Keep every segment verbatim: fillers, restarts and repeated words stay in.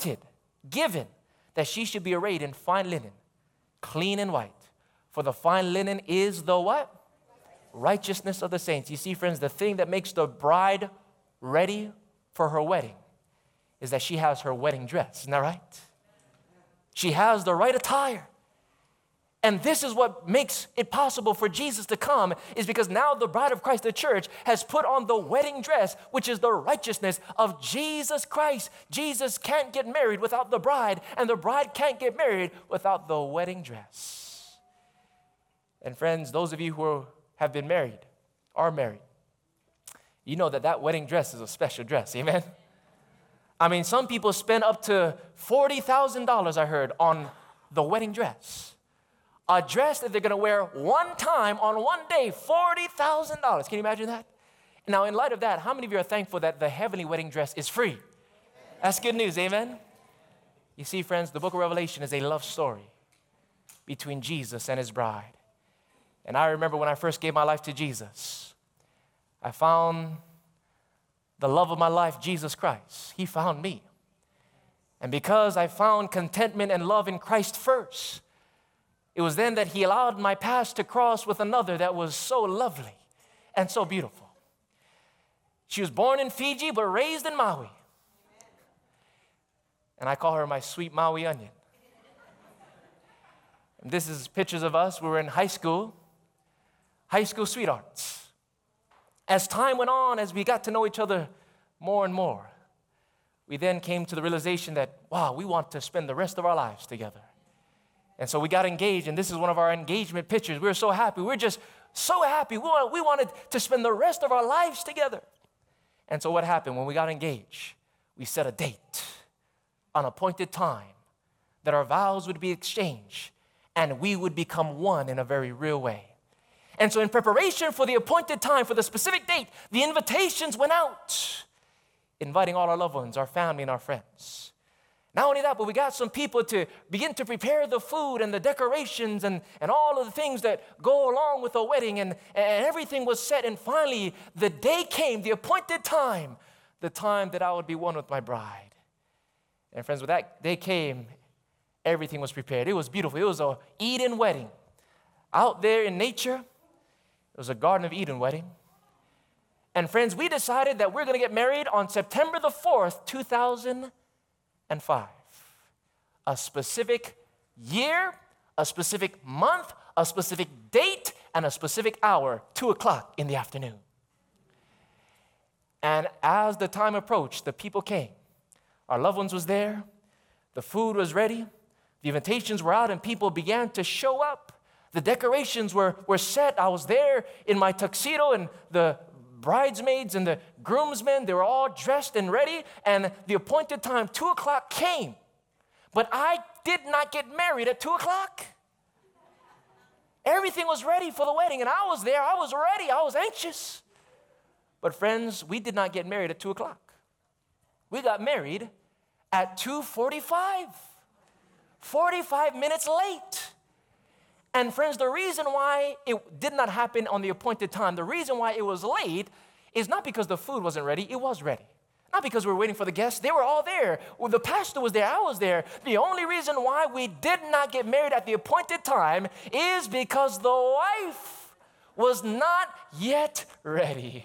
appointed, given, that she should be arrayed in fine linen, clean and white. For the fine linen is the what? Righteousness of the saints. You see, friends, the thing that makes the bride ready for her wedding is that she has her wedding dress. Isn't that right? She has the right attire. And this is what makes it possible for Jesus to come, is because now the bride of Christ, the church, has put on the wedding dress, which is the righteousness of Jesus Christ. Jesus can't get married without the bride, and the bride can't get married without the wedding dress. And friends, those of you who have been married, are married, you know that that wedding dress is a special dress, amen? I mean, some people spend up to forty thousand dollars, I heard, on the wedding dress. A dress that they're going to wear one time on one day, forty thousand dollars. Can you imagine that? Now, in light of that, how many of you are thankful that the heavenly wedding dress is free? That's good news, amen? You see, friends, the book of Revelation is a love story between Jesus and his bride. And I remember when I first gave my life to Jesus, I found the love of my life, Jesus Christ. He found me. And because I found contentment and love in Christ first, it was then that he allowed my past to cross with another that was so lovely and so beautiful. She was born in Fiji but raised in Maui. And I call her my sweet Maui onion. And this is pictures of us. We were in high school, high school sweethearts. As time went on, as we got to know each other more and more, we then came to the realization that, wow, we want to spend the rest of our lives together. And so we got engaged, and this is one of our engagement pictures. We were so happy. We were just so happy. We wanted, we wanted to spend the rest of our lives together. And so what happened? When we got engaged, we set a date, an appointed time, that our vows would be exchanged, and we would become one in a very real way. And so in preparation for the appointed time, for the specific date, the invitations went out, inviting all our loved ones, our family, and our friends. Not only that, but we got some people to begin to prepare the food and the decorations and, and all of the things that go along with a wedding, and, and everything was set. And finally, the day came, the appointed time, the time that I would be one with my bride. And friends, when that day came, everything was prepared. It was beautiful. It was a Eden wedding. Out there in nature, it was a Garden of Eden wedding. And friends, we decided that we're going to get married on September the fourth, two thousand five. A specific year, a specific month, a specific date, and a specific hour, two o'clock in the afternoon. And as the time approached, the people came. Our loved ones was there. The food was ready. The invitations were out, and people began to show up. The decorations were, were set. I was there in my tuxedo, and the bridesmaids and the groomsmen, they were all dressed and ready, and the appointed time, two o'clock, came. But I did not get married at two o'clock. Everything was ready for the wedding, and I was there. I was ready. I was anxious. But friends, we did not get married at two o'clock. We got married at two forty-five. forty-five minutes late. And friends, the reason why it did not happen on the appointed time, the reason why it was late, is not because the food wasn't ready. It was ready. Not because we were waiting for the guests. They were all there. Well, the pastor was there. I was there. The only reason why we did not get married at the appointed time is because the wife was not yet ready.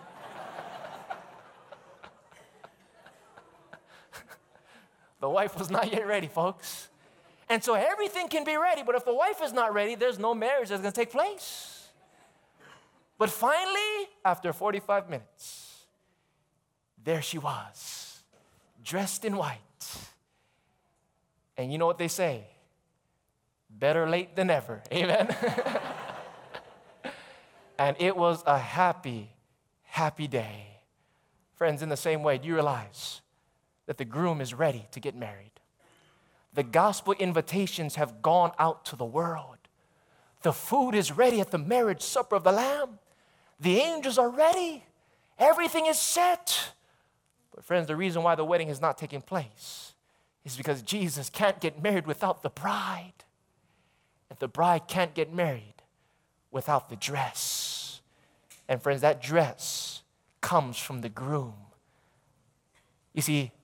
The wife was not yet ready, folks. And so everything can be ready, but if the wife is not ready, there's no marriage that's going to take place. But finally, after forty-five minutes, there she was, dressed in white. And you know what they say? Better late than never. Amen? And it was a happy, happy day. Friends, in the same way, do you realize that the groom is ready to get married? The gospel invitations have gone out to the world. The food is ready at the marriage supper of the Lamb. The angels are ready. Everything is set. But friends, the reason why the wedding is not taking place is because Jesus can't get married without the bride. And the bride can't get married without the dress. And friends, that dress comes from the groom. You see,